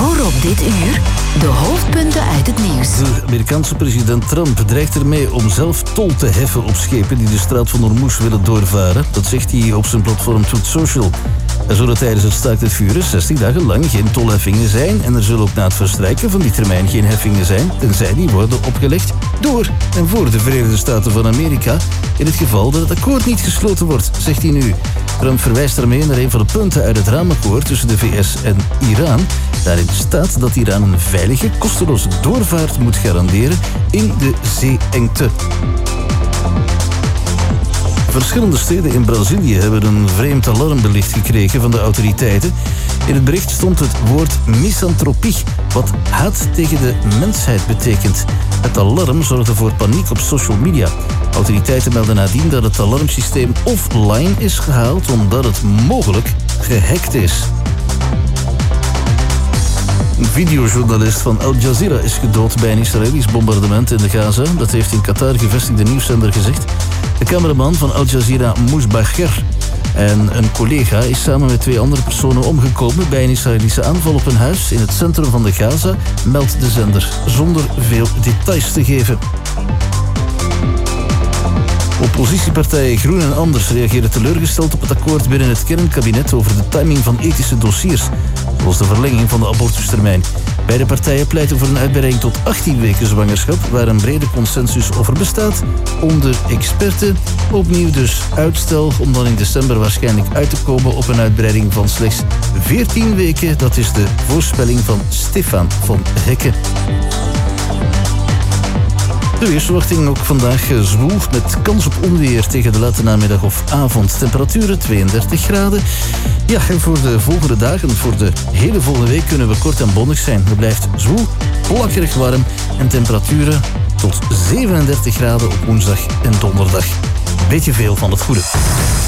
Voor op dit uur de hoofdpunten uit het nieuws. De Amerikaanse president Trump dreigt ermee om zelf tol te heffen op schepen die de straat van Hormuz willen doorvaren. Dat zegt hij op zijn platform Truth Social. Er zullen tijdens het staakt het vuren 60 dagen lang geen tolheffingen zijn en er zullen ook na het verstrijken van die termijn geen heffingen zijn, tenzij die worden opgelegd door en voor de Verenigde Staten van Amerika, in het geval dat het akkoord niet gesloten wordt, zegt hij nu. Trump verwijst daarmee naar een van de punten uit het raamakkoord tussen de VS en Iran. Daarin staat dat Iran een veilige, kosteloze doorvaart moet garanderen in de zeeengte. Verschillende steden in Brazilië hebben een vreemd alarmbericht gekregen van de autoriteiten. In het bericht stond het woord misantropie, wat haat tegen de mensheid betekent. Het alarm zorgde voor paniek op social media. Autoriteiten melden nadien dat het alarmsysteem offline is gehaald omdat het mogelijk gehackt is. Een videojournalist van Al Jazeera is gedood bij een Israëlisch bombardement in de Gaza. Dat heeft in Qatar gevestigde nieuwszender gezegd. De cameraman van Al Jazeera, Mousbacher, en een collega is samen met 2 andere personen omgekomen bij een Israëlische aanval op een huis in het centrum van de Gaza, meldt de zender, zonder veel details te geven. Oppositiepartijen Groen en Anders reageren teleurgesteld op het akkoord binnen het kernkabinet over de timing van ethische dossiers, zoals de verlenging van de abortustermijn. Beide partijen pleiten voor een uitbreiding tot 18 weken zwangerschap, waar een brede consensus over bestaat onder experten. Opnieuw dus uitstel om dan in december waarschijnlijk uit te komen op een uitbreiding van slechts 14 weken. Dat is de voorspelling van Stefan van Hekken. De weersverwachting ook vandaag zwoel met kans op onweer tegen de late namiddag of avond. Temperaturen 32 graden. Ja, en voor de volgende dagen, voor de hele volgende week kunnen we kort en bondig zijn. Het blijft zwoel, plakkerig warm en temperaturen tot 37 graden op woensdag en donderdag. Beetje veel van het goede.